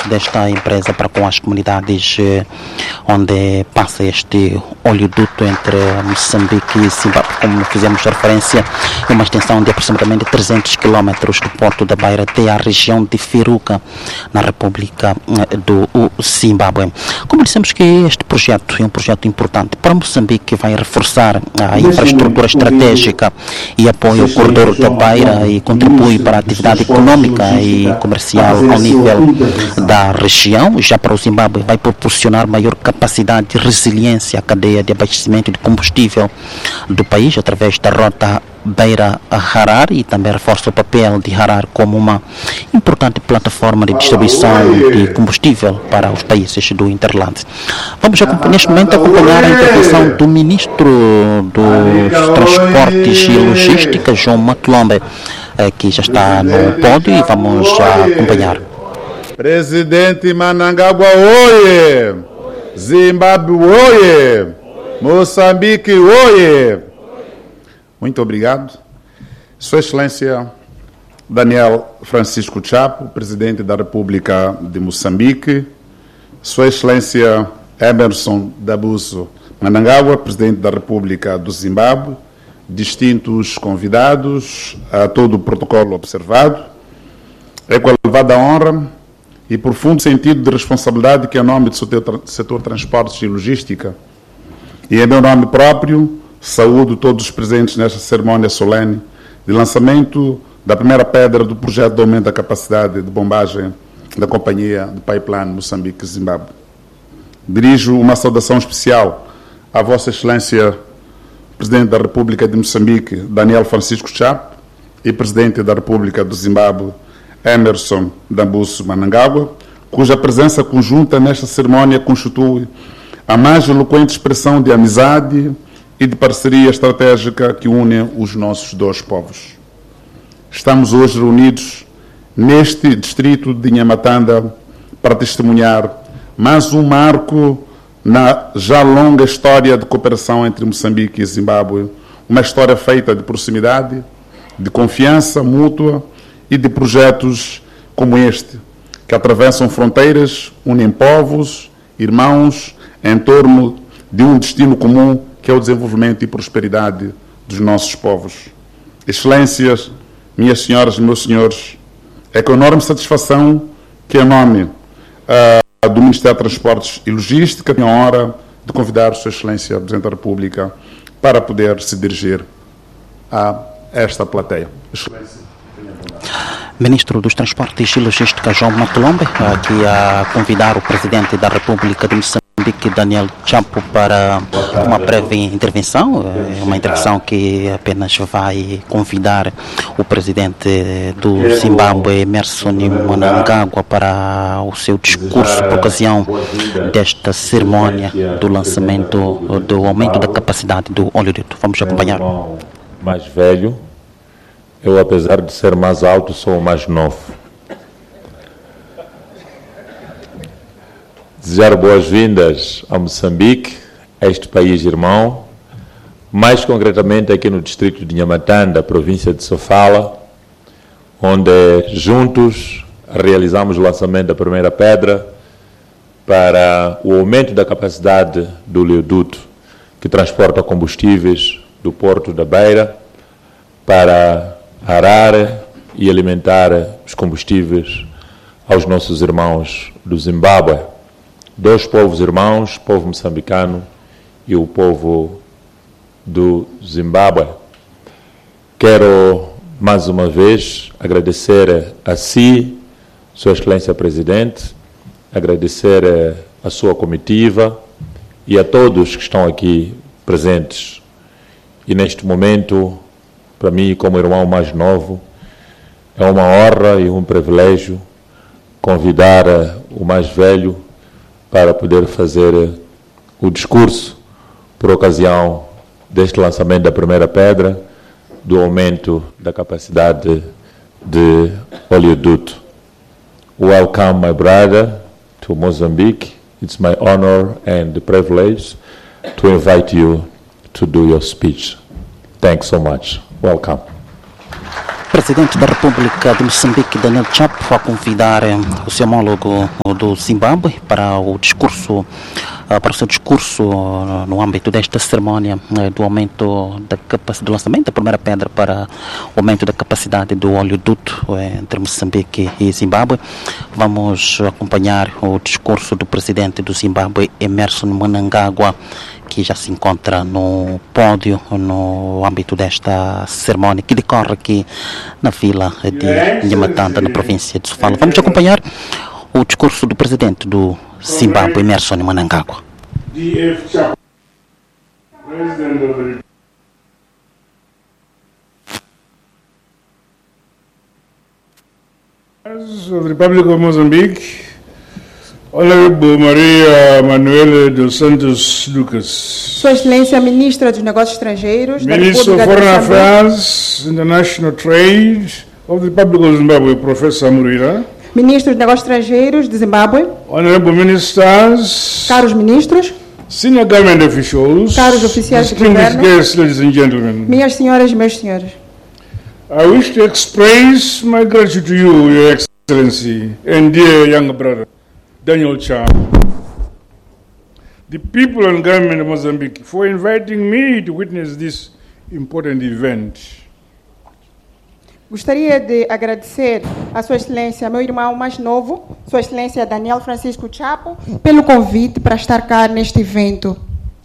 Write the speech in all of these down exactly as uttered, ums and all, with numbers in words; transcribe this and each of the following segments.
compromisso desta empresa para com as comunidades eh, onde passa este oleoduto entre Moçambique e Zimbábue. Como fizemos referência, é uma extensão de aproximadamente trezentos quilómetros do Porto da Beira até a região de Firuca, na República do Zimbábue. Como dissemos que este projeto é um projeto importante para Moçambique, que vai reforçar a infraestrutura estratégica e apoia o corredor da Beira e contribui para a atividade econômica e comercial ao nível da região. Já para o Zimbábue vai proporcionar maior capacidade de resiliência à cadeia de abastecimento de combustível do país através da rota Beira-Harar, e também reforça o papel de Harar como uma importante plataforma de distribuição de combustível para os países do Interland. Vamos neste momento acompanhar a intervenção do Ministro dos Transportes e Logística, João Matlombe, que já está no pódio, e vamos acompanhar. Presidente Mnangagwa, oie! Zimbábue, oie! Moçambique, oie! Muito obrigado. Sua Excelência Daniel Francisco Chapo, Presidente da República de Moçambique. Sua Excelência Emmerson Dambuso Mnangagwa, Presidente da República do Zimbábue. Distintos convidados, a todo o protocolo observado. É com elevada honra e profundo sentido de responsabilidade que, em nome do setor, setor transportes e logística e em meu nome próprio, saúdo todos os presentes nesta cerimônia solene de lançamento da primeira pedra do projeto de aumento da capacidade de bombagem da Companhia de Pipeline Moçambique-Zimbábue. Dirijo uma saudação especial à Vossa Excelência Presidente da República de Moçambique, Daniel Francisco Chapo, e Presidente da República do Zimbábue, Emmerson Dambuso Mnangagwa, cuja presença conjunta nesta cerimônia constitui a mais eloquente expressão de amizade e de parceria estratégica que une os nossos dois povos. Estamos hoje reunidos neste distrito de Nhamatanda para testemunhar mais um marco na já longa história de cooperação entre Moçambique e Zimbábue, uma história feita de proximidade, de confiança mútua e de projetos como este, que atravessam fronteiras, unem povos, irmãos, em torno de um destino comum, que é o desenvolvimento e prosperidade dos nossos povos. Excelências, minhas senhoras e meus senhores, é com enorme satisfação que, em nome uh, do Ministério de Transportes e Logística, tenho a honra de convidar Sua Excelência, Presidente da República, para poder se dirigir a esta plateia. Excelência. Ministro dos Transportes e Logística, João Matlombe, aqui a convidar o Presidente da República de Moçambique, Daniel Chapo, para uma breve intervenção, uma intervenção que apenas vai convidar o Presidente do Zimbábue, Emmerson Mnangagwa, para o seu discurso por ocasião desta cerimônia do lançamento do aumento da capacidade do oleoduto. Vamos acompanhar. Eu, mais velho, eu, apesar de ser mais alto, sou o mais novo. Desejar boas-vindas a Moçambique, a este país irmão, mais concretamente aqui no distrito de Nhamatanda, província de Sofala, onde juntos realizamos o lançamento da primeira pedra para o aumento da capacidade do oleoduto que transporta combustíveis do Porto da Beira para arar e alimentar os combustíveis aos nossos irmãos do Zimbábue. Dois povos irmãos, o povo moçambicano e o povo do Zimbábue. Quero, mais uma vez, agradecer a si, Sua Excelência Presidente, agradecer a sua comitiva e a todos que estão aqui presentes. E neste momento, para mim, como irmão mais novo, é uma honra e um privilégio convidar o mais velho para poder fazer o discurso por ocasião deste lançamento da primeira pedra do aumento da capacidade de oleoduto. Welcome, my brother, to Mozambique. It's my honor and privilege to invite you to do your speech. Thanks so much. Welcome. Presidente da República de Moçambique, Daniel Chapo, a convidar o seu homólogo do Zimbábue para o discurso, para o seu discurso no âmbito desta cerimónia do aumento da capacidade, do lançamento da primeira pedra para o aumento da capacidade do oleoduto entre Moçambique e Zimbábue. Vamos acompanhar o discurso do presidente do Zimbábue, Emmerson Mnangagwa, que já se encontra no pódio no âmbito desta cerimónia que decorre aqui na vila de Nhamatanda, na província de Sofala. Vamos acompanhar o discurso do presidente do Zimbábue, Emmerson Mnangagwa. D F Chapo, President of the of the Republic of Mozambique, Honorable Maria Manuela dos Santos Lucas, Sua Excelência Ministra dos Negócios Estrangeiros da Minister of República de Foreign Moçambique, Affairs, International Trade of the Republic of Zimbabwe, Professor Murira, Ministro dos Negócios Estrangeiros de Zimbábue, Honorable Ministers, caros ministros, Senior Government Officials, caros oficiais de distinguished governo, guests, ladies and gentlemen, minhas senhoras e meus senhores. I wish to express my gratitude to you, Your Excellency, and dear younger brother, Daniel Chapo, the people and government of Mozambique, for inviting me to witness this important event. Gostaria de agradecer a Sua Excelência, meu irmão mais novo, Sua Excelência Daniel Francisco Chapo, pelo convite para estar cá neste evento.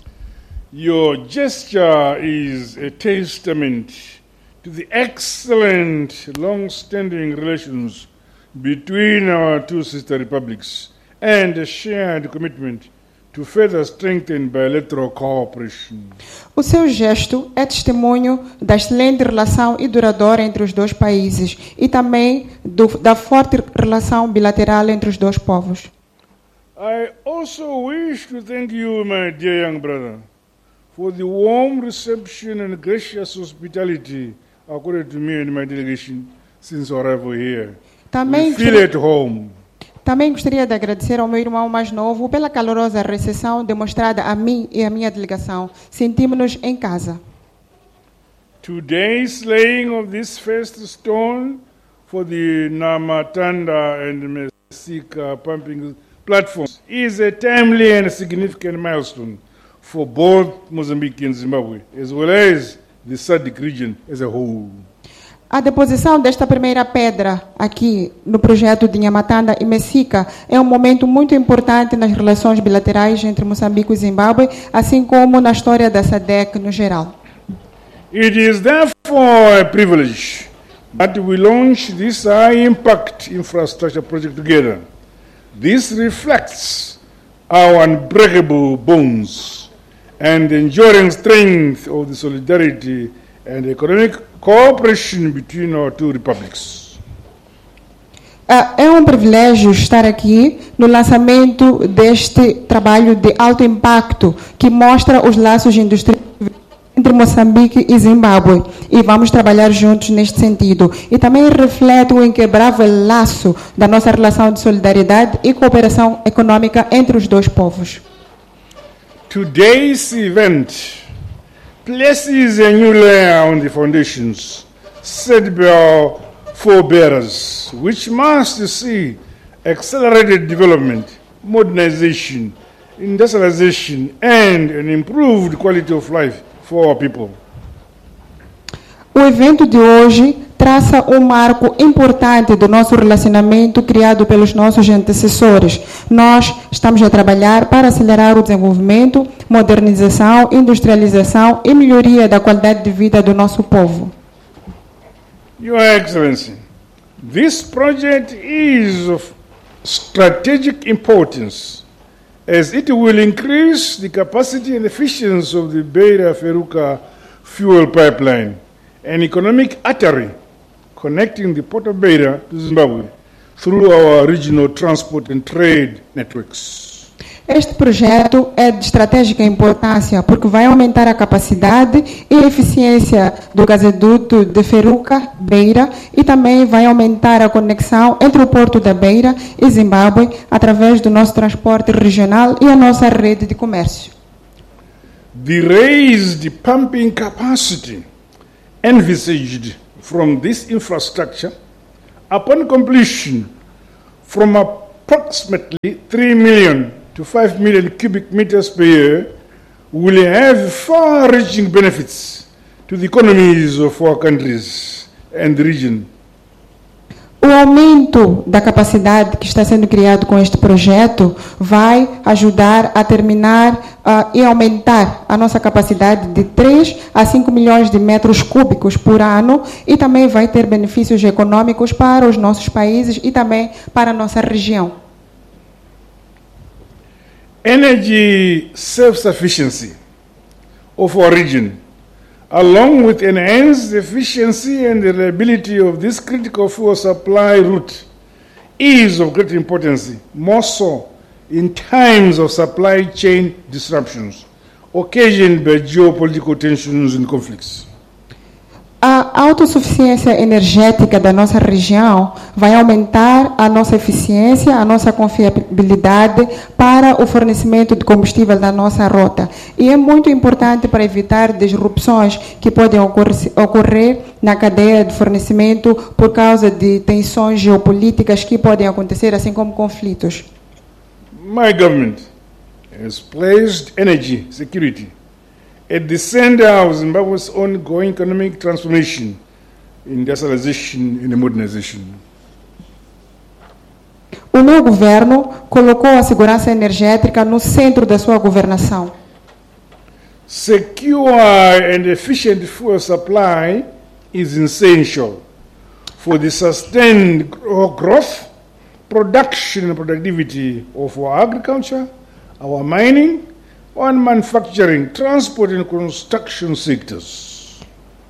Your gesture is a testament to the excellent, long-standing relations between our two sister republics and a shared commitment to further strengthen bilateral cooperation. O seu gesto é testemunho da excelente relação e duradoura entre os dois países e também do, da forte relação bilateral entre os dois povos. I also wish to thank you, my dear young brother, for the warm reception and gracious hospitality accorded to me and my delegation since our arrival here. Também We feel at home. Também gostaria de agradecer ao meu irmão mais novo pela calorosa recepção demonstrada a mim e à minha delegação. Sentimos-nos em casa. Today's laying of this first stone for the Namatanda and Mesika pumping platforms is a timely and significant milestone for both Mozambique and Zimbabwe, as well as the S A D C region as a whole. A deposição desta primeira pedra aqui no projeto de Nhamatanda e Mesika é um momento muito importante nas relações bilaterais entre Moçambique e Zimbábue, assim como na história da S A D C no geral. It is therefore a privilege that we launch this high-impact infrastructure project together. This reflects our unbreakable bonds and the enduring strength of the solidarity and economic cooperation between our two republics. É um privilégio estar aqui no lançamento deste trabalho de alto impacto que mostra os laços industriais entre Moçambique e Zimbábue, e vamos trabalhar juntos neste sentido. E também reflete o inquebrável laço da nossa relação de solidariedade e cooperação econômica entre os dois povos. Today's event places a new layer on the foundations set by our forebears, which must see accelerated development, modernization, industrialization, and an improved quality of life for our people. O evento de hoje traça um marco importante do nosso relacionamento criado pelos nossos antecessores. Nós estamos a trabalhar para acelerar o desenvolvimento, modernização, industrialização e melhoria da qualidade de vida do nosso povo. Your Excellency, this project is of strategic importance as it will increase the capacity and efficiency of the Beira-Feruca fuel pipeline, an economic artery connecting the port of Beira to Zimbabwe through our regional transport and trade networks. Este projeto é de estratégica importância porque vai aumentar a capacidade e a eficiência do gasoduto de Feruca, Beira, e também vai aumentar a conexão entre o porto da Beira e Zimbábue através do nosso transporte regional e a nossa rede de comércio. The raised pumping capacity envisaged from this infrastructure, upon completion, from approximately three million to five million cubic meters per year, will have far-reaching benefits to the economies of our countries and the region. O aumento da capacidade que está sendo criado com este projeto vai ajudar a terminar uh, e aumentar a nossa capacidade de três a cinco milhões de metros cúbicos por ano e também vai ter benefícios econômicos para os nossos países e também para a nossa região. Energy self-sufficiency of our region, along with enhanced efficiency and reliability of this critical fuel supply route, is of great importance, more so in times of supply chain disruptions occasioned by geopolitical tensions and conflicts. A autossuficiência energética da nossa região vai aumentar a nossa eficiência, a nossa confiabilidade para o fornecimento de combustível da nossa rota. E é muito importante para evitar disrupções que podem ocorrer, ocorrer na cadeia de fornecimento por causa de tensões geopolíticas que podem acontecer, assim como conflitos. My government has placed energy security at the center of Zimbabwe's ongoing economic transformation, industrialization and modernization. O meu governo colocou a segurança energética no centro da sua governação. Secure and efficient fuel supply is essential for the sustained growth, production and productivity of our agriculture, our mining, on manufacturing, transport and construction sectors.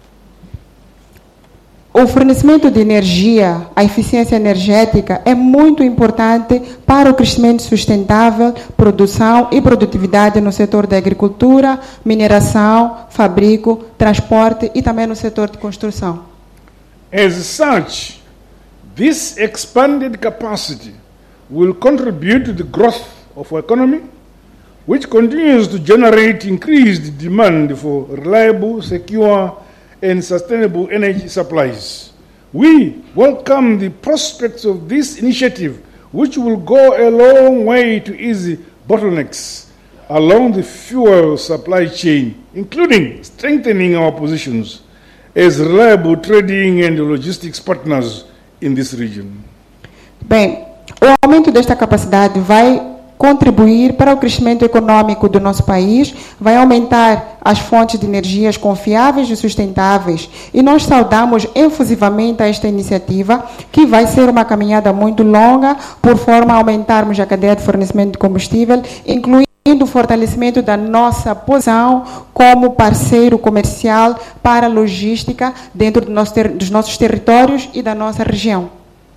O fornecimento de energia, a eficiência energética é muito importante para o crescimento sustentável, produção e produtividade no setor da agricultura, mineração, fabrico, transporte e também no setor de construção. As such, this expanded capacity will contribute to the growth of our economy, which continues to generate increased demand for reliable, secure, and sustainable energy supplies. We welcome the prospects of this initiative, which will go a long way to ease bottlenecks along the fuel supply chain, including strengthening our positions as reliable trading and logistics partners in this region. Bem, o aumento desta capacidade vai contribuir para o crescimento econômico do nosso país, vai aumentar as fontes de energias confiáveis e sustentáveis. E nós saudamos efusivamente esta iniciativa, que vai ser uma caminhada muito longa, por forma a aumentarmos a cadeia de fornecimento de combustível, incluindo o fortalecimento da nossa posição como parceiro comercial para a logística dentro do nosso ter- dos nossos territórios e da nossa região.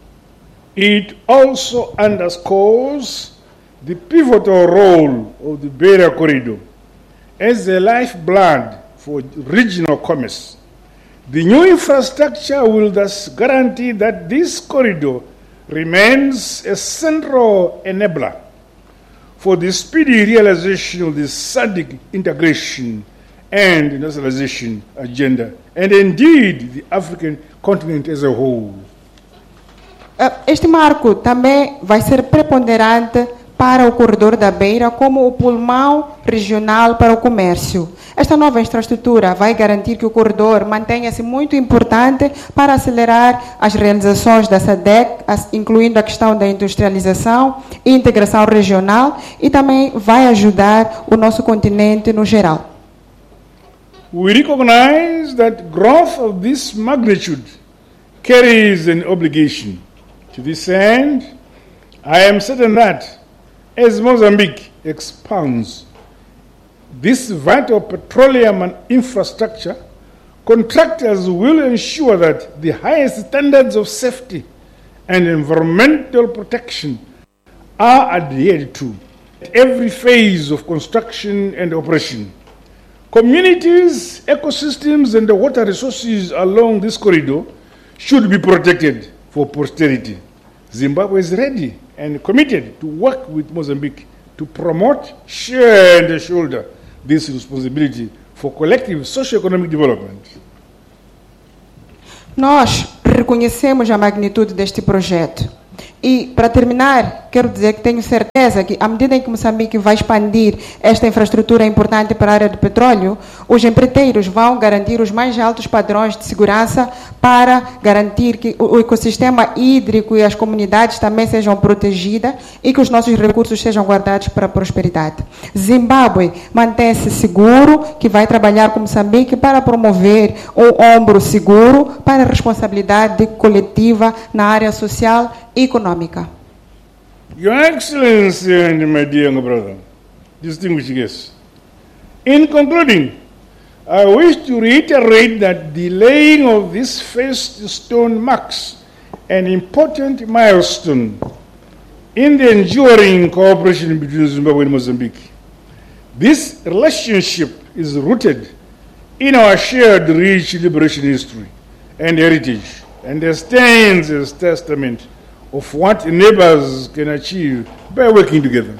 It also underscores the pivotal role of the Beira Corridor as the lifeblood for regional commerce. The new infrastructure will thus guarantee that this corridor remains a central enabler for the speedy realization of the S A D C integration and industrialization agenda, and indeed the African continent as a whole. Este marco também vai ser preponderante para o corredor da Beira como o pulmão regional para o comércio. Esta nova infraestrutura vai garantir que o corredor mantenha-se muito importante para acelerar as realizações da S A D C, incluindo a questão da industrialização e integração regional, e também vai ajudar o nosso continente no geral. We recognize that growth of this magnitude carries an obligation. To this end, I am certain that, as Mozambique expands this vital petroleum infrastructure, contractors will ensure that the highest standards of safety and environmental protection are adhered to at every phase of construction and operation. Communities, ecosystems, and the water resources along this corridor should be protected for posterity. Zimbabwe is ready and committed to work with Mozambique to promote, share, and shoulder this responsibility for collective socio-economic development. Nós reconhecemos a magnitude deste projeto. E, para terminar, quero dizer que tenho certeza que, à medida em que Moçambique vai expandir esta infraestrutura importante para a área do petróleo, os empreiteiros vão garantir os mais altos padrões de segurança para garantir que o ecossistema hídrico e as comunidades também sejam protegidas e que os nossos recursos sejam guardados para a prosperidade. Zimbábue mantém-se seguro, que vai trabalhar com Moçambique para promover um ombro seguro para a responsabilidade coletiva na área social e econômica. Your Excellency and my dear brother, distinguished guests, in concluding, I wish to reiterate that the laying of this first stone marks an important milestone in the enduring cooperation between Zimbabwe and Mozambique. This relationship is rooted in our shared rich liberation history and heritage, and stands as testament of what neighbors can achieve by working together.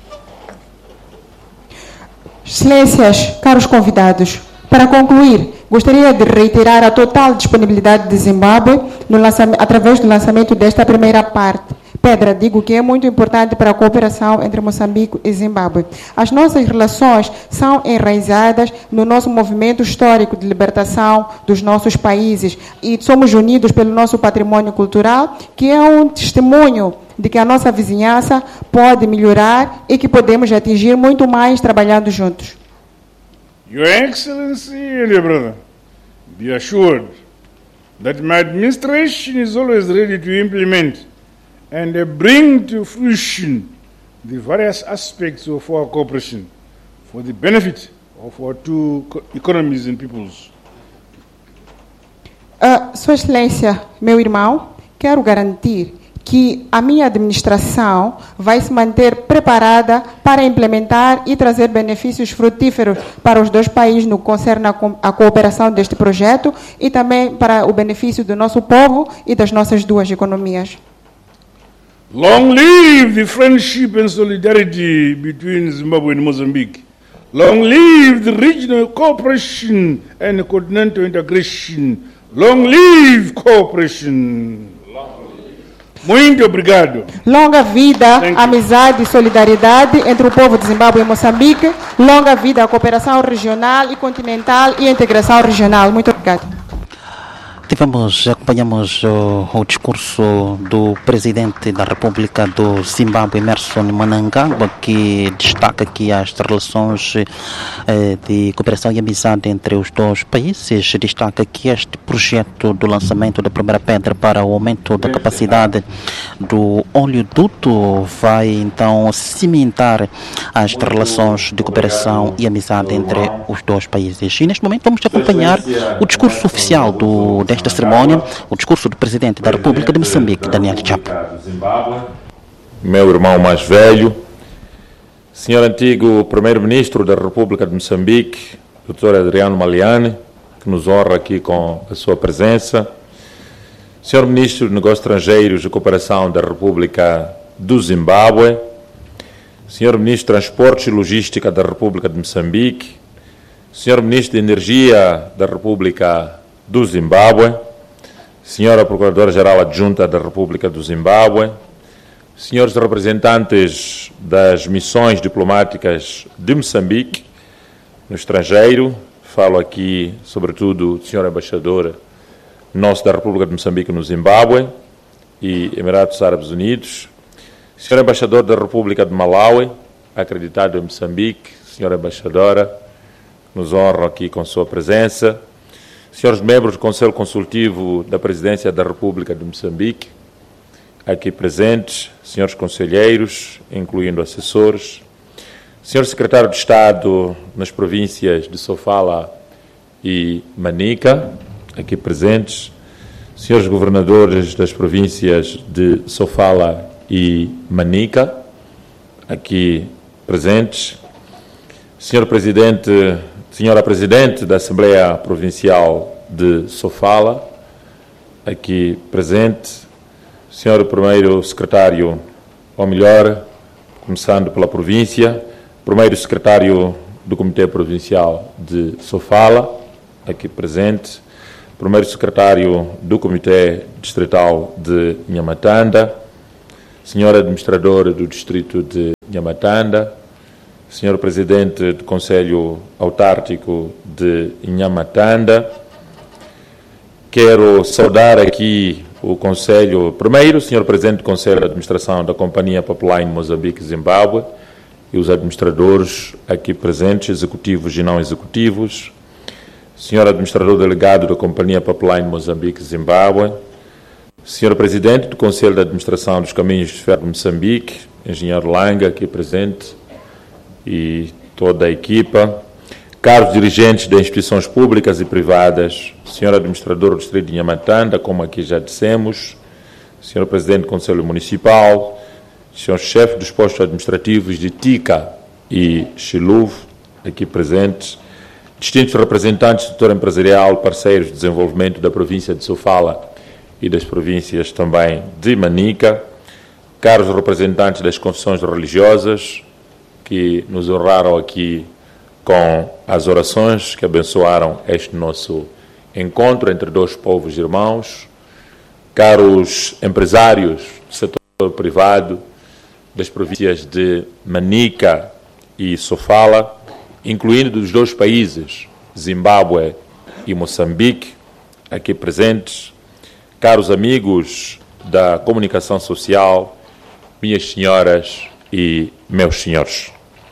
Excelências, caros convidados, para concluir, gostaria de reiterar a total disponibilidade de Zimbábue no lançamento, através do lançamento desta primeira parte. Pedra, digo que é muito importante para a cooperação entre Moçambique e Zimbábue. As nossas relações são enraizadas no nosso movimento histórico de libertação dos nossos países e somos unidos pelo nosso patrimônio cultural, que é um testemunho de que a nossa vizinhança pode melhorar e que podemos atingir muito mais trabalhando juntos. Your Excellency and your brother, be assured that my administration is always ready to implement and bring to fruition the various aspects of our cooperation for the benefit of our two economies and peoples. Uh, Sua Excelência, meu irmão, quero garantir que a minha administração vai se manter preparada para implementar e trazer benefícios frutíferos para os dois países no que concerne a cooperação deste projeto e também para o benefício do nosso povo e das nossas duas economias. Long live the friendship and solidarity between Zimbabwe and Mozambique. Long live the regional cooperation and continental integration. Long live cooperation. Muito obrigado. Longa vida, amizade e solidariedade entre o povo de Zimbábue e Moçambique. Longa vida a cooperação regional e continental e a integração regional. Muito obrigado. Tivemos, acompanhamos o, o discurso do presidente da República do Zimbábue, Emmerson Mnangagwa, que destaca aqui as relações eh, de cooperação e amizade entre os dois países. Destaca que este projeto do lançamento da primeira pedra para o aumento da capacidade do oleoduto vai então cimentar as relações de cooperação e amizade entre os dois países. E neste momento vamos acompanhar o discurso oficial do esta cerimônia, o discurso do presidente da República de Moçambique, Daniel Chapo. Meu irmão mais velho, senhor antigo primeiro-ministro da República de Moçambique, doutor Adriano Maliane, que nos honra aqui com a sua presença, senhor ministro de Negócios Estrangeiros e Cooperação da República do Zimbábue, senhor ministro de Transportes e Logística da República de Moçambique, senhor ministro de Energia da República do Zimbábue, senhora Procuradora-Geral Adjunta da República do Zimbábue, senhores representantes das missões diplomáticas de Moçambique no estrangeiro, falo aqui sobretudo do senhor embaixador nosso da República de Moçambique no Zimbábue e Emirados Árabes Unidos, senhor embaixador da República de Malawi, acreditado em Moçambique, senhora embaixadora, nos honra aqui com sua presença, senhores membros do Conselho Consultivo da Presidência da República de Moçambique, aqui presentes, senhores conselheiros, incluindo assessores, senhor secretário de Estado nas províncias de Sofala e Manica, aqui presentes, senhores governadores das províncias de Sofala e Manica, aqui presentes, senhor presidente senhora Presidente da Assembleia Provincial de Sofala, aqui presente, senhor Primeiro Secretário, ou melhor, começando pela província, Primeiro Secretário do Comitê Provincial de Sofala, aqui presente, primeiro secretário do Comitê Distrital de Nhamatanda, senhor administrador do Distrito de Nhamatanda, senhor presidente do Conselho Autárquico de Nhamatanda. Quero saudar aqui o Conselho, primeiro, o senhor presidente do Conselho de Administração da Companhia Pipeline Moçambique-Zimbábue e os administradores aqui presentes, executivos e não executivos, senhor administrador delegado da Companhia Pipeline Moçambique-Zimbábue, senhor presidente do Conselho de Administração dos Caminhos de Ferro de Moçambique, engenheiro Langa, aqui presente, e toda a equipa, caros dirigentes de instituições públicas e privadas, senhor administrador do Distrito de Nhamatanda, como aqui já dissemos, senhor presidente do Conselho Municipal, senhor chefe dos postos administrativos de Tica e Xiluv, aqui presentes, distintos representantes do setor empresarial, parceiros de desenvolvimento da província de Sofala e das províncias também de Manica, caros representantes das confissões religiosas que nos honraram aqui com as orações que abençoaram este nosso encontro entre dois povos irmãos, caros empresários do setor privado das províncias de Manica e Sofala, incluindo dos dois países, Zimbábue e Moçambique, aqui presentes, caros amigos da comunicação social, minhas senhoras e meus senhores.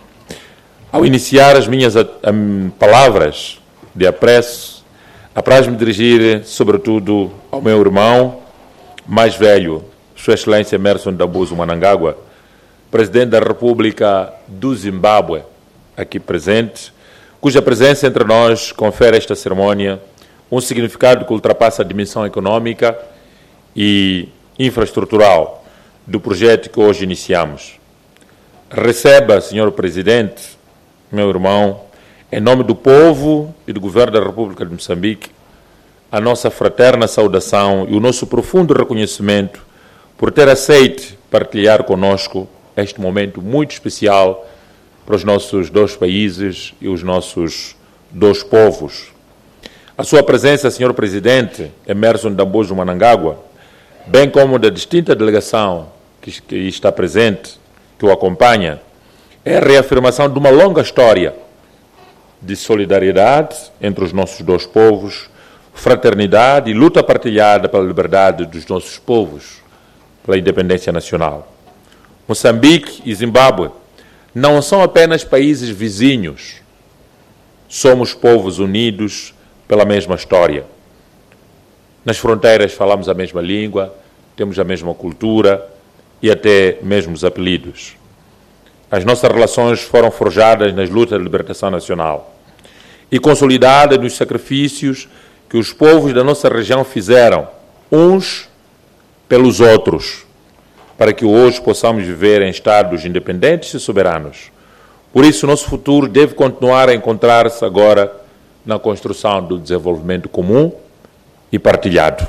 Ao iniciar as minhas a, a, palavras de apreço, apraz-me dirigir, sobretudo, ao meu irmão mais velho, Sua Excelência Emmerson Dambuzo Mnangagwa, Presidente da República do Zimbábue, aqui presente, cuja presença entre nós confere a esta cerimônia um significado que ultrapassa a dimensão econômica e infraestrutural do projeto que hoje iniciamos. Receba, senhor Presidente, meu irmão, em nome do povo e do Governo da República de Moçambique, a nossa fraterna saudação e o nosso profundo reconhecimento por ter aceito partilhar conosco este momento muito especial para os nossos dois países e os nossos dois povos. A sua presença, senhor Presidente Emmerson Dambuzo Mnangagwa, bem como da distinta delegação que, que está presente, que o acompanha, é a reafirmação de uma longa história de solidariedade entre os nossos dois povos, fraternidade e luta partilhada pela liberdade dos nossos povos, pela independência nacional. Moçambique e Zimbábue não são apenas países vizinhos, somos povos unidos pela mesma história. Nas fronteiras falamos a mesma língua, temos a mesma cultura e até mesmo os apelidos. As nossas relações foram forjadas nas lutas de libertação nacional e consolidadas nos sacrifícios que os povos da nossa região fizeram, uns pelos outros, para que hoje possamos viver em estados independentes e soberanos. Por isso, nosso futuro deve continuar a encontrar-se agora na construção do desenvolvimento comum e partilhado.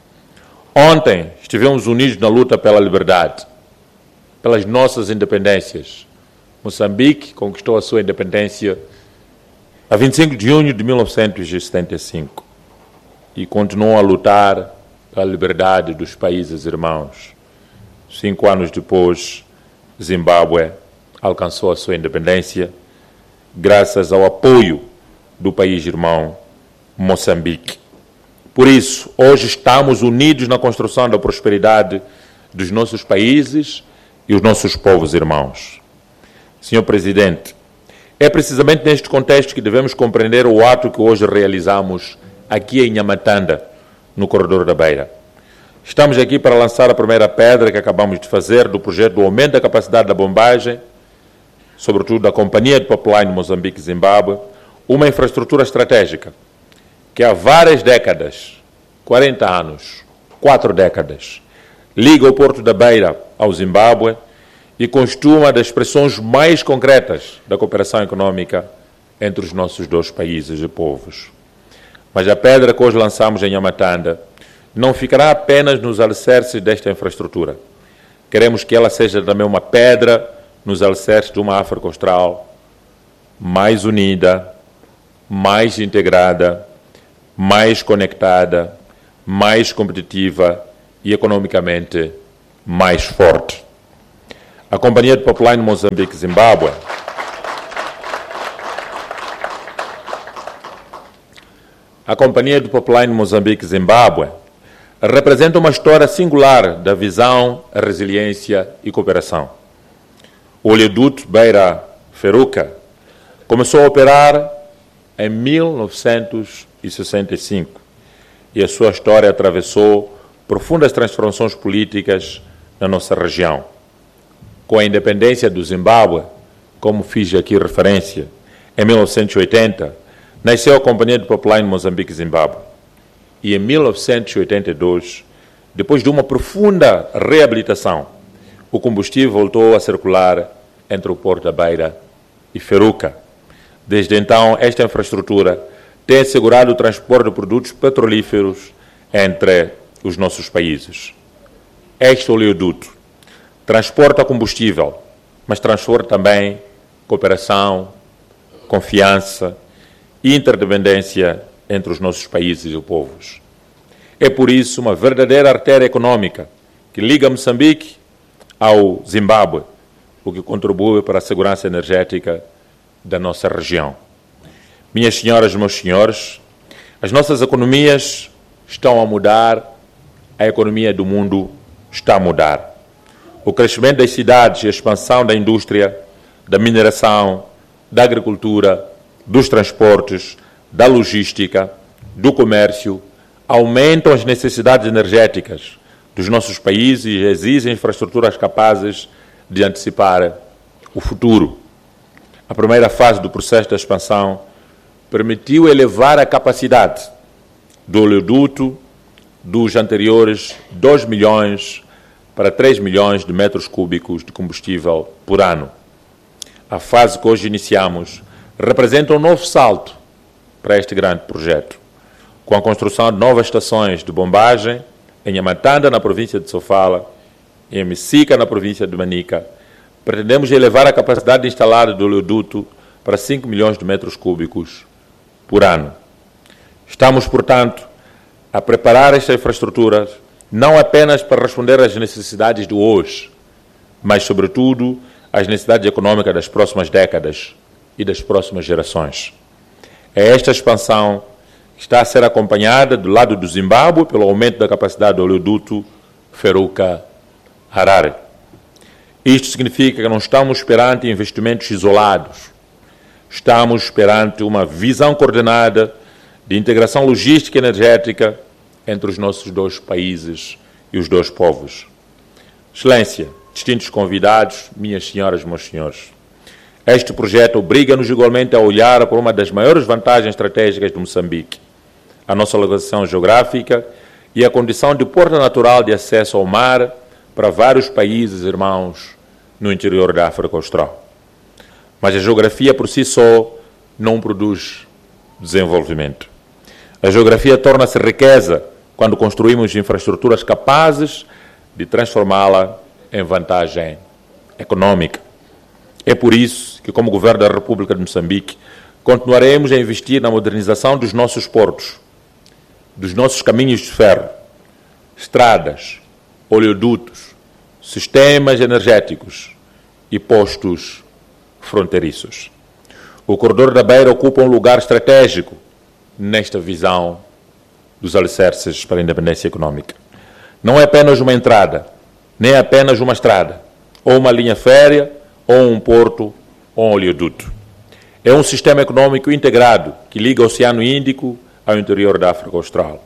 Ontem estivemos unidos na luta pela liberdade, pelas nossas independências. Moçambique conquistou a sua independência a vinte e cinco de junho de mil novecentos e setenta e cinco e continuou a lutar pela liberdade dos países irmãos. Cinco anos depois, Zimbábue alcançou a sua independência graças ao apoio do país irmão Moçambique. Por isso, hoje estamos unidos na construção da prosperidade dos nossos países e os nossos povos irmãos. Senhor Presidente, é precisamente neste contexto que devemos compreender o ato que hoje realizamos aqui em Nhamatanda, no Corredor da Beira. Estamos aqui para lançar a primeira pedra que acabamos de fazer do projeto do aumento da capacidade da bombagem, sobretudo da Companhia de Pipeline Moçambique-Zimbábue, uma infraestrutura estratégica que há várias décadas, quarenta anos, quatro décadas, liga o Porto da Beira ao Zimbábue e constitui uma das expressões mais concretas da cooperação econômica entre os nossos dois países e povos. Mas a pedra que hoje lançamos em Nhamatanda não ficará apenas nos alicerces desta infraestrutura. Queremos que ela seja também uma pedra nos alicerces de uma África Austral mais unida, mais integrada, mais conectada, mais competitiva e economicamente mais forte. A Companhia de Pipeline Moçambique-Zimbábue A Companhia de Pipeline Moçambique-Zimbábue representa uma história singular da visão, resiliência e cooperação. O oleoduto Beira-Feruca começou a operar em mil novecentos e sessenta e cinco e a sua história atravessou profundas transformações políticas na nossa região. Com a independência do Zimbábue, como fiz aqui referência, em mil novecentos e oitenta, nasceu a Companhia de Pipeline Moçambique-Zimbábue. E em mil novecentos e oitenta e dois, depois de uma profunda reabilitação, o combustível voltou a circular entre o Porto da Beira e Feruca. Desde então, esta infraestrutura tem assegurado o transporte de produtos petrolíferos entre os nossos países. Este oleoduto transporta combustível, mas transporta também cooperação, confiança e interdependência entre os nossos países e povos. É por isso uma verdadeira artéria econômica que liga Moçambique ao Zimbábue, o que contribui para a segurança energética da nossa região. Minhas senhoras e meus senhores, as nossas economias estão a mudar, a economia do mundo está a mudar. O crescimento das cidades e a expansão da indústria, da mineração, da agricultura, dos transportes, da logística, do comércio, aumentam as necessidades energéticas dos nossos países e exigem infraestruturas capazes de antecipar o futuro. A primeira fase do processo de expansão permitiu elevar a capacidade do oleoduto dos anteriores dois milhões para três milhões de metros cúbicos de combustível por ano. A fase que hoje iniciamos representa um novo salto para este grande projeto, com a construção de novas estações de bombagem em Yamatanda, na província de Sofala, e em Messica, na província de Manica. Pretendemos elevar a capacidade instalada do oleoduto para cinco milhões de metros cúbicos por ano. Estamos, portanto, a preparar esta infraestrutura não apenas para responder às necessidades do hoje, mas, sobretudo, às necessidades econômicas das próximas décadas e das próximas gerações. É esta expansão que está a ser acompanhada do lado do Zimbábue pelo aumento da capacidade do oleoduto Feruca-Harare. Isto significa que não estamos perante investimentos isolados. Estamos perante uma visão coordenada de integração logística e energética entre os nossos dois países e os dois povos. Excelência, distintos convidados, minhas senhoras e meus senhores, este projeto obriga-nos igualmente a olhar por uma das maiores vantagens estratégicas de Moçambique, a nossa localização geográfica e a condição de porta natural de acesso ao mar para vários países irmãos no interior da África Austral. Mas a geografia por si só não produz desenvolvimento. A geografia torna-se riqueza quando construímos infraestruturas capazes de transformá-la em vantagem econômica. É por isso que, como Governo da República de Moçambique, continuaremos a investir na modernização dos nossos portos, dos nossos caminhos de ferro, estradas, oleodutos, sistemas energéticos e postos fronteiriços. O corredor da Beira ocupa um lugar estratégico nesta visão dos alicerces para a independência econômica. Não é apenas uma entrada, nem apenas uma estrada, ou uma linha férrea, ou um porto, ou um oleoduto. É um sistema econômico integrado que liga o Oceano Índico ao interior da África Austral.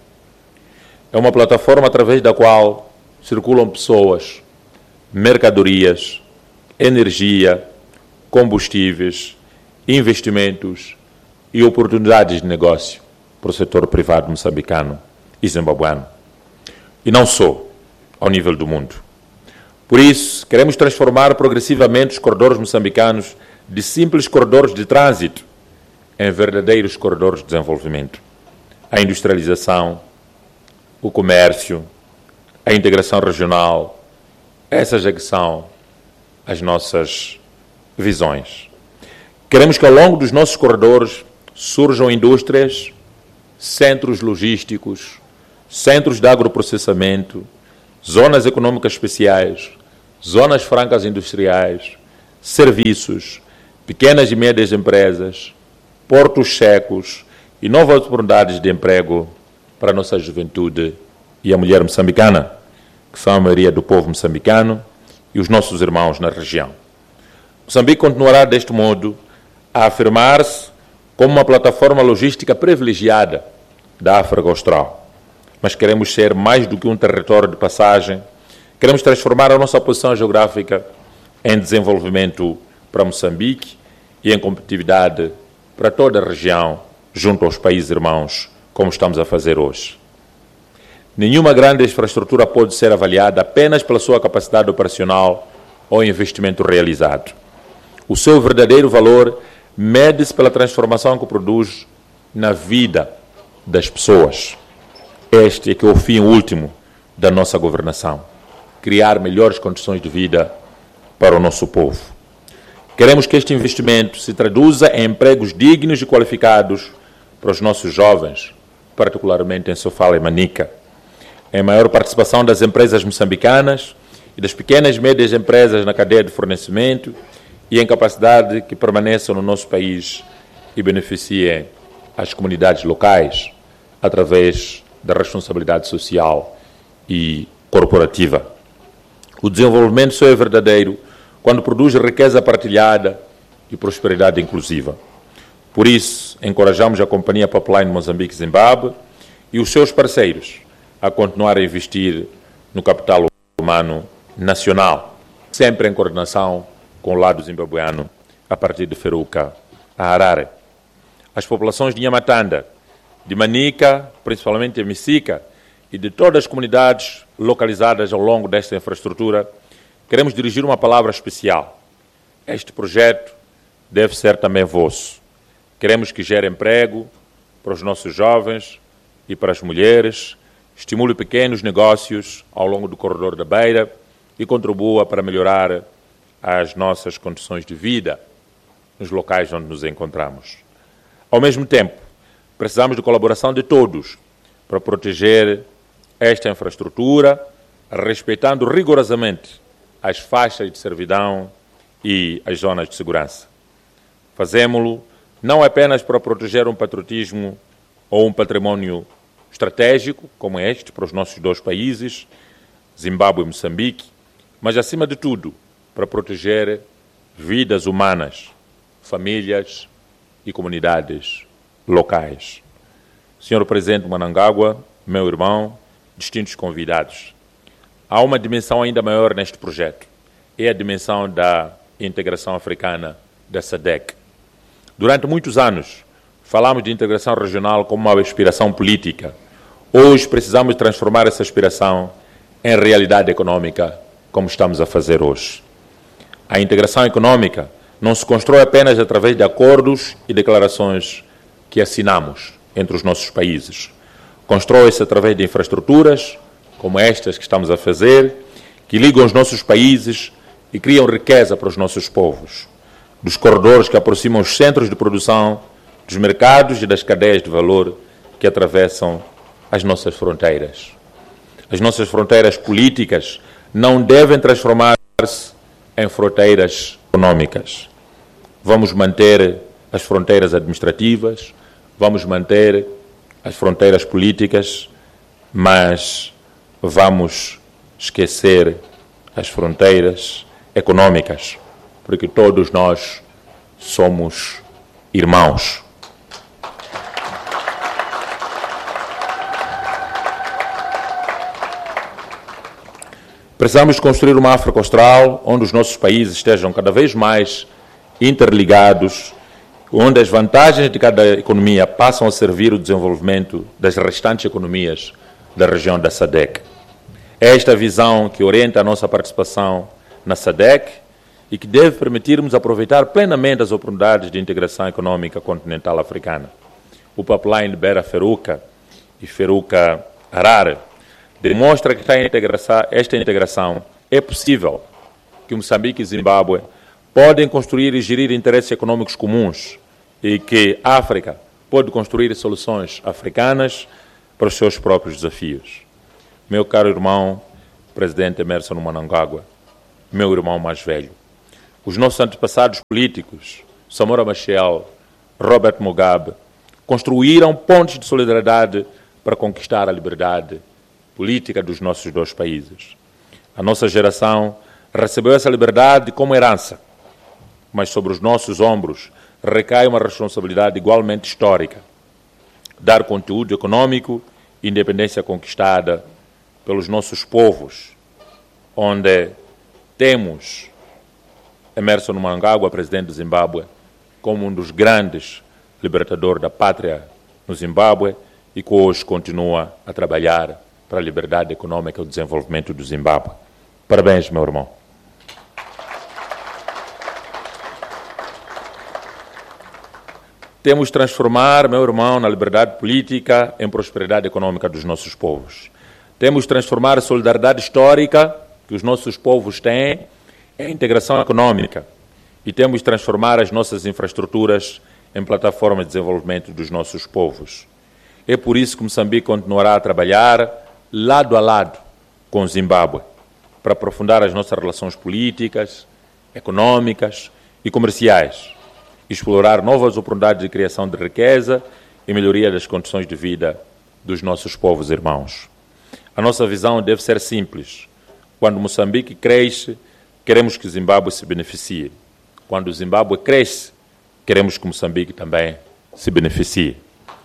É uma plataforma através da qual circulam pessoas, mercadorias, energia, combustíveis, investimentos e oportunidades de negócio para o setor privado moçambicano e zimbabuano. E não só, ao nível do mundo. Por isso, queremos transformar progressivamente os corredores moçambicanos de simples corredores de trânsito em verdadeiros corredores de desenvolvimento. A industrialização, o comércio, a integração regional, essas é que são as nossas visões. Queremos que ao longo dos nossos corredores surjam indústrias, centros logísticos, centros de agroprocessamento, zonas econômicas especiais, zonas francas industriais, serviços, pequenas e médias empresas, portos secos e novas oportunidades de emprego para a nossa juventude e a mulher moçambicana, que são a maioria do povo moçambicano e os nossos irmãos na região. Moçambique continuará deste modo a afirmar-se como uma plataforma logística privilegiada da África Austral. Mas queremos ser mais do que um território de passagem, queremos transformar a nossa posição geográfica em desenvolvimento para Moçambique e em competitividade para toda a região, junto aos países irmãos, como estamos a fazer hoje. Nenhuma grande infraestrutura pode ser avaliada apenas pela sua capacidade operacional ou investimento realizado. O seu verdadeiro valor mede-se pela transformação que produz na vida das pessoas. Este é que é o fim último da nossa governação: criar melhores condições de vida para o nosso povo. Queremos que este investimento se traduza em empregos dignos e qualificados para os nossos jovens, particularmente em Sofala e Manica, em maior participação das empresas moçambicanas e das pequenas e médias empresas na cadeia de fornecimento e em capacidade que permaneçam no nosso país e beneficiem as comunidades locais através da responsabilidade social e corporativa. O desenvolvimento só é verdadeiro quando produz riqueza partilhada e prosperidade inclusiva. Por isso, encorajamos a Companhia Pipeline Moçambique-Zimbábue e os seus parceiros a continuar a investir no capital humano nacional, sempre em coordenação com o lado zimbabueano, a partir de Feruca a Harare. As populações de Nhamatanda, de Manica, principalmente de Misica, e de todas as comunidades localizadas ao longo desta infraestrutura, queremos dirigir uma palavra especial. Este projeto deve ser também vosso. Queremos que gere emprego para os nossos jovens e para as mulheres, estimule pequenos negócios ao longo do corredor da Beira e contribua para melhorar as nossas condições de vida nos locais onde nos encontramos. Ao mesmo tempo, precisamos de colaboração de todos para proteger esta infraestrutura, respeitando rigorosamente as faixas de servidão e as zonas de segurança. Fazemo-lo não apenas para proteger um patriotismo ou um património estratégico, como este, para os nossos dois países, Zimbábue e Moçambique, mas, acima de tudo, para proteger vidas humanas, famílias e comunidades locais. senhor Presidente Mnangagwa, meu irmão, distintos convidados, há uma dimensão ainda maior neste projeto. É a dimensão da integração africana da SADC. Durante muitos anos, falamos de integração regional como uma aspiração política. Hoje precisamos transformar essa aspiração em realidade econômica, como estamos a fazer hoje. A integração econômica não se constrói apenas através de acordos e declarações que assinamos entre os nossos países. Constrói-se através de infraestruturas, como estas que estamos a fazer, que ligam os nossos países e criam riqueza para os nossos povos. Dos corredores que aproximam os centros de produção, dos mercados e das cadeias de valor que atravessam as nossas fronteiras. As nossas fronteiras políticas não devem transformar-se em fronteiras econômicas. Vamos manter as fronteiras administrativas, vamos manter as fronteiras políticas, mas vamos esquecer as fronteiras econômicas, porque todos nós somos irmãos. Precisamos construir uma África Austral onde os nossos países estejam cada vez mais interligados, onde as vantagens de cada economia passam a servir o desenvolvimento das restantes economias da região da SADC. É esta visão que orienta a nossa participação na SADC e que deve permitir-nos aproveitar plenamente as oportunidades de integração econômica continental africana. O pipeline Beira-Feruca e Feruca-Harare demonstra que esta integração é possível, que Moçambique e Zimbábue podem construir e gerir interesses econômicos comuns e que a África pode construir soluções africanas para os seus próprios desafios. Meu caro irmão, presidente Emmerson Mnangagwa, meu irmão mais velho, os nossos antepassados políticos, Samora Machel, Robert Mugabe, construíram pontes de solidariedade para conquistar a liberdade política dos nossos dois países. A nossa geração recebeu essa liberdade como herança, mas sobre os nossos ombros recai uma responsabilidade igualmente histórica: dar conteúdo econômico e independência conquistada pelos nossos povos, onde temos Emmerson Mnangagwa, presidente do Zimbábue, como um dos grandes libertadores da pátria no Zimbábue e que hoje continua a trabalhar para a liberdade econômica e o desenvolvimento do Zimbábue. Parabéns, meu irmão. Temos de transformar, meu irmão, na liberdade política em prosperidade econômica dos nossos povos. Temos de transformar a solidariedade histórica que os nossos povos têm em integração econômica. E temos de transformar as nossas infraestruturas em plataformas de desenvolvimento dos nossos povos. É por isso que Moçambique continuará a trabalhar lado a lado com o Zimbábue, para aprofundar as nossas relações políticas, econômicas e comerciais, explorar novas oportunidades de criação de riqueza e melhoria das condições de vida dos nossos povos irmãos. A nossa visão deve ser simples. Quando Moçambique cresce, queremos que o Zimbábue se beneficie. Quando o Zimbábue cresce, queremos que Moçambique também se beneficie.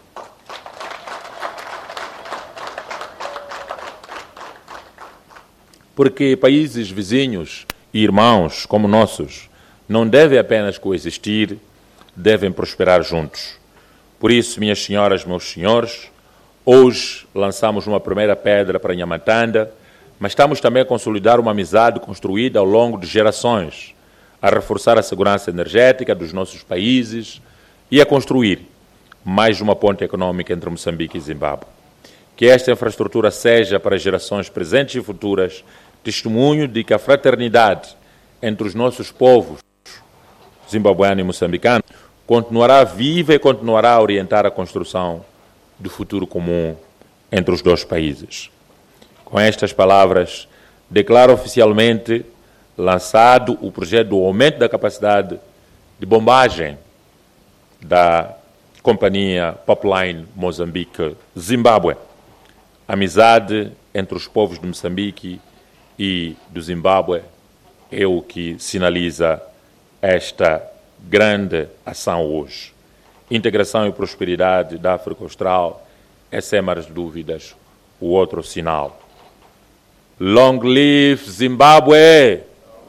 Porque países vizinhos e irmãos como nossos não devem apenas coexistir, devem prosperar juntos. Por isso, minhas senhoras, meus senhores, hoje lançamos uma primeira pedra para Nhamatanda, mas estamos também a consolidar uma amizade construída ao longo de gerações, a reforçar a segurança energética dos nossos países e a construir mais uma ponte econômica entre Moçambique e Zimbábue. Que esta infraestrutura seja para gerações presentes e futuras testemunho de que a fraternidade entre os nossos povos, zimbabuano e moçambicano, continuará viva e continuará a orientar a construção do futuro comum entre os dois países. Com estas palavras, declaro oficialmente lançado o projeto do aumento da capacidade de bombagem da companhia Pipeline Moçambique-Zimbábue. Amizade entre os povos de Moçambique e do Zimbábue é o que sinaliza esta grande ação hoje. Integração e prosperidade da África Austral é, sem mais dúvidas, o outro sinal. Long live Zimbábue!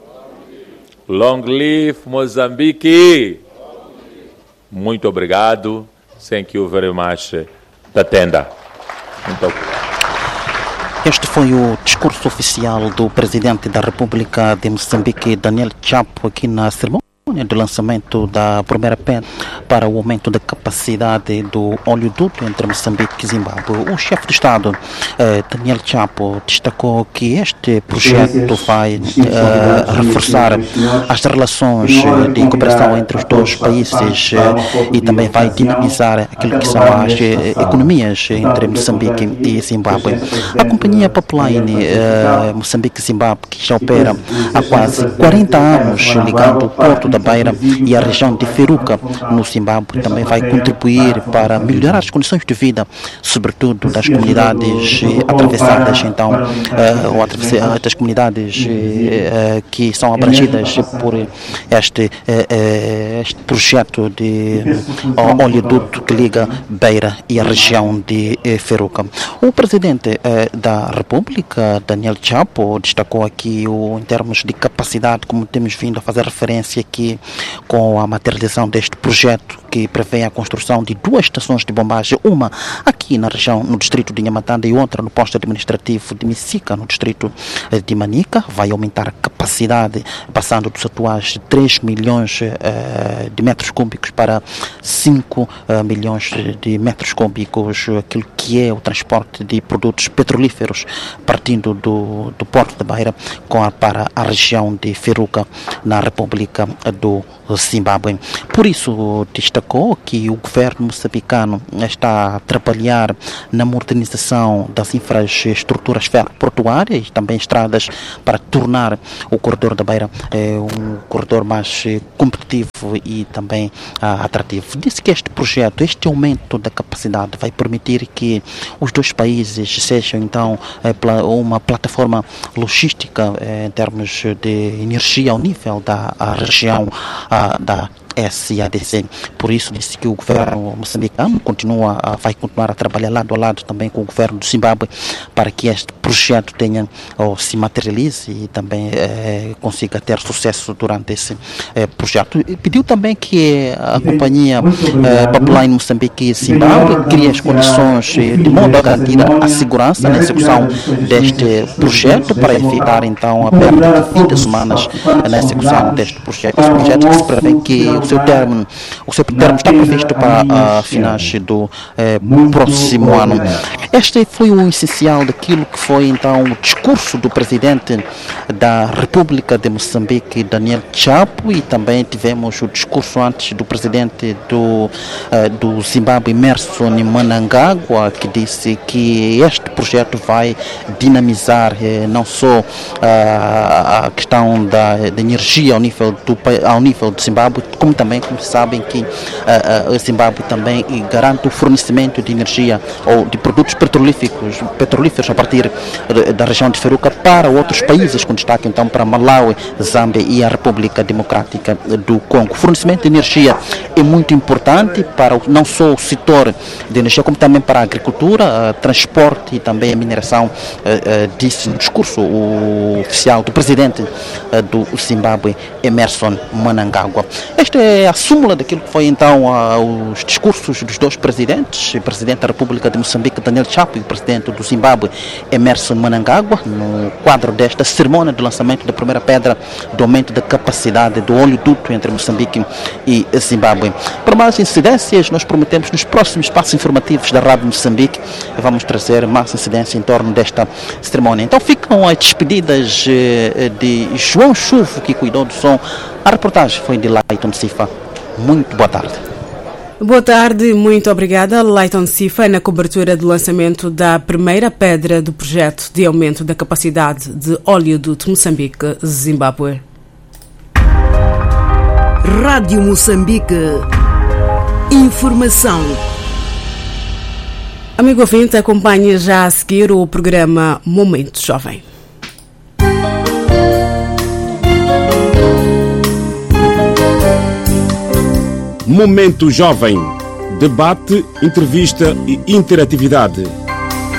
Long live Moçambique! Muito obrigado. Thank you very much, Tatenda. Muito obrigado. Este foi o discurso oficial do presidente da República de Moçambique, Daniel Chapo, aqui na cerimônia de lançamento da primeira pedra para o aumento da capacidade do oleoduto entre Moçambique e Zimbábue. O chefe de Estado, eh, Daniel Chapo, destacou que este projeto vai eh, reforçar as relações de cooperação entre os dois países eh, e também vai dinamizar aquilo que são as eh, economias entre Moçambique e Zimbábue. A companhia Pipeline eh, Moçambique-Zimbábue, que já opera há quase quarenta anos, ligando o porto da Beira e a região de Feruca, no Zimbábue, também vai contribuir para melhorar as condições de vida, sobretudo das comunidades eh, atravessadas, então, eh, ou atravessadas, das comunidades eh, que são abrangidas por este, eh, este projeto de uh, oleoduto que liga Beira e a região de eh, Feruca. O presidente eh, da República, Daniel Chapo, destacou aqui o, em termos de capacidade, como temos vindo a fazer referência aqui, com a materialização deste projeto que prevê a construção de duas estações de bombagem, uma aqui na região, no distrito de Nhamatanda, e outra no posto administrativo de Micica, no distrito de Manica. Vai aumentar a capacidade, passando dos atuais três milhões uh, de metros cúbicos para cinco uh, milhões de metros cúbicos, aquilo que é o transporte de produtos petrolíferos partindo do, do porto de Beira com a, para a região de Feruca, na República do Zimbábue. Por isso, destacou que o governo moçambicano está a trabalhar na modernização das infraestruturas ferroportuárias e também estradas para tornar o corredor da Beira eh, um corredor mais eh, competitivo e também ah, atrativo. Disse que este projeto, este aumento da capacidade vai permitir que os dois países sejam então eh, pla- uma plataforma logística eh, em termos de energia ao nível da a região ah, da S A D C. Por isso disse que o governo moçambicano continua, a, vai continuar a trabalhar lado a lado também com o governo do Zimbábue para que este projeto tenha ou se materialize e também eh, consiga ter sucesso durante esse eh, projeto. E pediu também que a companhia eh, Pipeline Moçambique e Zimbábue crie as condições eh, de modo a garantir a segurança na execução deste projeto para evitar então a perda de vidas humanas na execução deste projeto. Esse projeto que se prevê que o seu termo, o seu termo está previsto para a finais do eh, próximo ano. Este foi o essencial daquilo que foi então o discurso do presidente da República de Moçambique, Daniel Chapo, e também tivemos o discurso antes do presidente do, eh, do Zimbábue, Emmerson Mnangagwa, que disse que este projeto vai dinamizar eh, não só ah, a questão da, da energia ao nível do, ao nível do Zimbábue, como também, como sabem, que uh, uh, o Zimbábue também garante o fornecimento de energia ou de produtos petrolíferos, petrolíferos a partir uh, da região de Feruca para outros países, com destaque então para Malawi, Zâmbia e a República Democrática do Congo. O fornecimento de energia é muito importante para o, não só o setor de energia, como também para a agricultura, uh, transporte e também a mineração, uh, uh, disse no discurso o oficial do presidente uh, do Zimbábue, Emmerson Mnangagwa. Esta é a súmula daquilo que foi então uh, os discursos dos dois presidentes, o presidente da República de Moçambique, Daniel Chapo, e o presidente do Zimbábue, Emmerson Mnangagwa, no quadro desta cerimônia de lançamento da primeira pedra do aumento da capacidade do oleoduto entre Moçambique e Zimbábue. Para mais incidências, nós prometemos nos próximos passos informativos da Rádio Moçambique, vamos trazer mais incidências em torno desta cerimônia. Então ficam as despedidas eh, de João Chuvo, que cuidou do som. A reportagem foi de Layton Sifa. Muito boa tarde. Boa tarde, muito obrigada, Layton Sifa, na cobertura do lançamento da primeira pedra do projeto de aumento da capacidade de oleoduto Moçambique-Zimbábue. Rádio Moçambique. Informação. Amigo ouvinte, acompanhe já a seguir o programa Momento Jovem. Momento Jovem. Debate, entrevista e interatividade.